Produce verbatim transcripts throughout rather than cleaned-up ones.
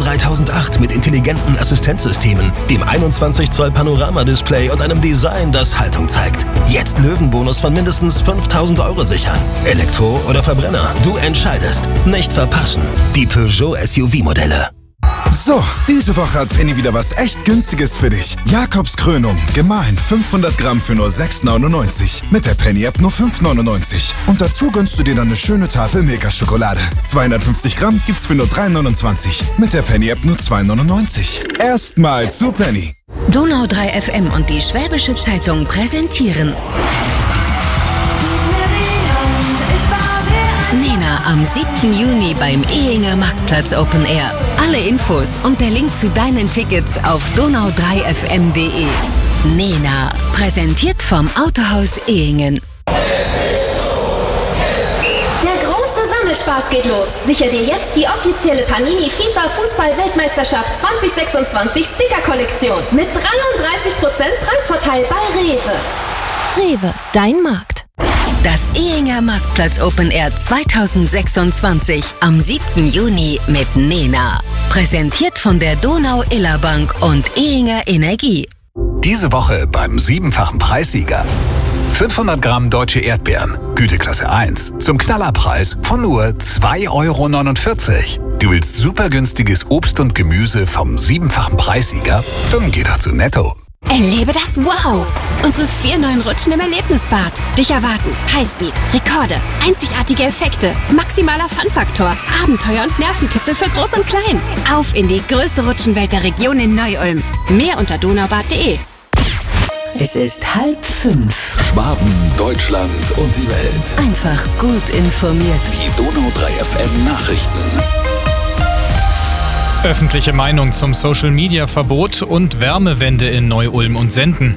dreitausendacht mit intelligenten Assistenzsystemen, dem einundzwanzig Zoll Panoramadisplay und einem Design, das Haltung zeigt. Jetzt Löwenbonus von mindestens fünftausend Euro sichern. Elektro oder Verbrenner? Du entscheidest. Nicht verpassen. Die Peugeot S U V-Modelle. So, diese Woche hat Penny wieder was echt Günstiges für dich. Jakobs Krönung, gemahlen fünfhundert Gramm für nur sechs neunundneunzig. Mit der Penny-App nur fünf neunundneunzig. Und dazu gönnst du dir dann eine schöne Tafel Milka-Schokolade. zweihundertfünfzig Gramm gibt's für nur drei neunundzwanzig. Mit der Penny-App nur zwei neunundneunzig. Erstmal zu Penny. Donau drei F M und die Schwäbische Zeitung präsentieren Nena am siebten Juni beim Ehinger Marktplatz Open Air. Alle Infos und der Link zu deinen Tickets auf donau drei f m punkt de. Nena, präsentiert vom Autohaus Ehingen. Der große Sammelspaß geht los. Sicher dir jetzt die offizielle Panini FIFA Fußball-Weltmeisterschaft zwanzig sechsundzwanzig Sticker-Kollektion mit dreiunddreißig Prozent Preisvorteil bei Rewe. Rewe, dein Markt. Das Ehinger Marktplatz Open Air zweitausendsechsundzwanzig am siebten Juni mit Nena. Präsentiert von der Donau-Iller-Bank und Ehinger Energie. Diese Woche beim siebenfachen Preissieger. fünfhundert Gramm deutsche Erdbeeren, Güteklasse eins, zum Knallerpreis von nur zwei Euro neunundvierzig. Du willst super günstiges Obst und Gemüse vom siebenfachen Preissieger? Dann geh doch zu Netto. Erlebe das Wow! Unsere vier neuen Rutschen im Erlebnisbad. Dich erwarten Highspeed, Rekorde, einzigartige Effekte, maximaler Fun-Faktor, Abenteuer und Nervenkitzel für Groß und Klein. Auf in die größte Rutschenwelt der Region in Neu-Ulm. Mehr unter donaubad punkt de. Es ist halb fünf. Schwaben, Deutschland und die Welt. Einfach gut informiert. Die Donau drei F M Nachrichten. Öffentliche Meinung zum Social-Media-Verbot und Wärmewende in Neu-Ulm und Senden.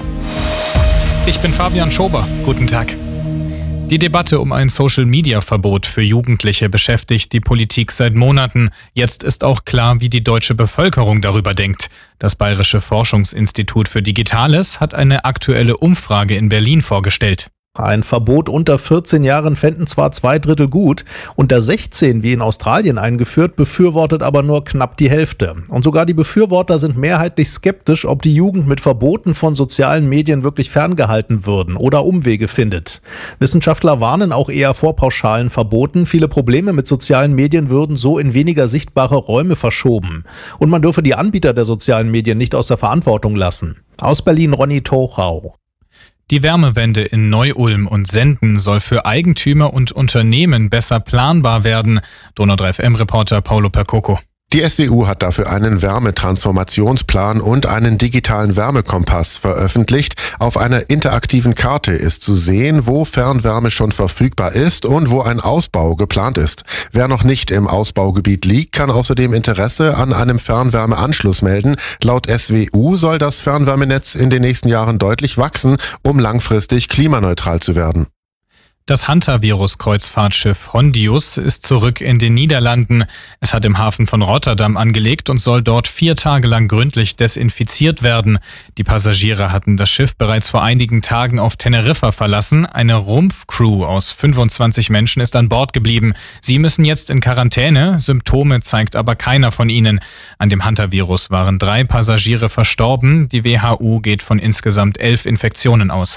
Ich bin Fabian Schober. Guten Tag. Die Debatte um ein Social-Media-Verbot für Jugendliche beschäftigt die Politik seit Monaten. Jetzt ist auch klar, wie die deutsche Bevölkerung darüber denkt. Das Bayerische Forschungsinstitut für Digitales hat eine aktuelle Umfrage in Berlin vorgestellt. Ein Verbot unter vierzehn Jahren fänden zwar zwei Drittel gut, unter sechzehn, wie in Australien eingeführt, befürwortet aber nur knapp die Hälfte. Und sogar die Befürworter sind mehrheitlich skeptisch, ob die Jugend mit Verboten von sozialen Medien wirklich ferngehalten würden oder Umwege findet. Wissenschaftler warnen auch eher vor pauschalen Verboten. Viele Probleme mit sozialen Medien würden so in weniger sichtbare Räume verschoben. Und man dürfe die Anbieter der sozialen Medien nicht aus der Verantwortung lassen. Aus Berlin Ronny Tochau. Die Wärmewende in Neu-Ulm und Senden soll für Eigentümer und Unternehmen besser planbar werden. Donau drei F M-Reporter Paulo Percoco. Die S D U hat dafür einen Wärmetransformationsplan und einen digitalen Wärmekompass veröffentlicht. Auf einer interaktiven Karte ist zu sehen, wo Fernwärme schon verfügbar ist und wo ein Ausbau geplant ist. Wer noch nicht im Ausbaugebiet liegt, kann außerdem Interesse an einem Fernwärmeanschluss melden. Laut S W U soll das Fernwärmenetz in den nächsten Jahren deutlich wachsen, um langfristig klimaneutral zu werden. Das Hantavirus-Kreuzfahrtschiff Hondius ist zurück in den Niederlanden. Es hat im Hafen von Rotterdam angelegt und soll dort vier Tage lang gründlich desinfiziert werden. Die Passagiere hatten das Schiff bereits vor einigen Tagen auf Teneriffa verlassen. Eine Rumpfcrew aus fünfundzwanzig Menschen ist an Bord geblieben. Sie müssen jetzt in Quarantäne. Symptome zeigt aber keiner von ihnen. An dem Hantavirus waren drei Passagiere verstorben. Die W H O geht von insgesamt elf Infektionen aus.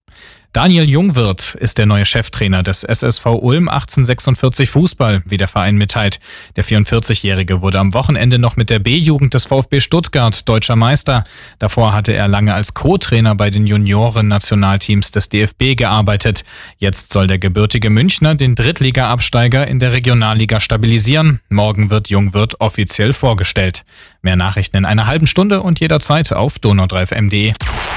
Daniel Jungwirth ist der neue Cheftrainer des S S V Ulm achtzehnhundertsechsundvierzig Fußball, wie der Verein mitteilt. Der vierundvierzigjährige wurde am Wochenende noch mit der B-Jugend des VfB Stuttgart deutscher Meister. Davor hatte er lange als Co-Trainer bei den Junioren-Nationalteams des D F B gearbeitet. Jetzt soll der gebürtige Münchner den Drittliga-Absteiger in der Regionalliga stabilisieren. Morgen wird Jungwirth offiziell vorgestellt. Mehr Nachrichten in einer halben Stunde und jederzeit auf donau drei f m punkt de.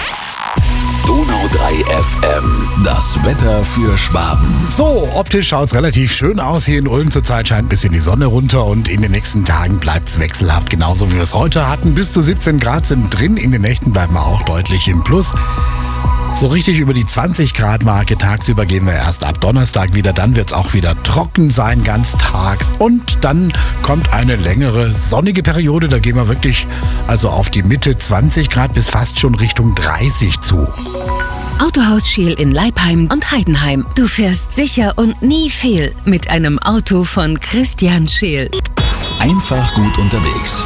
Donau drei F M, das Wetter für Schwaben. So, optisch schaut es relativ schön aus. Hier in Ulm zurzeit scheint ein bisschen die Sonne runter und in den nächsten Tagen bleibt es wechselhaft, genauso wie wir es heute hatten. Bis zu siebzehn Grad sind drin, in den Nächten bleiben wir auch deutlich im Plus. So richtig über die zwanzig Grad Marke tagsüber gehen wir erst ab Donnerstag wieder. Dann wird es auch wieder trocken sein, ganz tags. Und dann kommt eine längere sonnige Periode. Da gehen wir wirklich also auf die Mitte zwanzig Grad bis fast schon Richtung dreißig zu. Autohaus Scheel in Leipheim und Heidenheim. Du fährst sicher und nie fehl mit einem Auto von Christian Scheel. Einfach gut unterwegs.